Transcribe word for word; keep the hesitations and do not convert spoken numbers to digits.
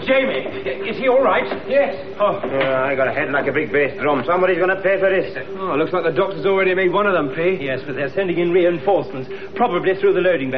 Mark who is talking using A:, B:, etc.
A: Jamie, is he all right?
B: Yes.
A: Oh,
C: Yeah, I got a head like a big bass drum. Somebody's going to pay for this.
B: Oh, looks like the doctor's already made one of them pay.
A: yes, but they're sending in reinforcements, probably through the loading bay.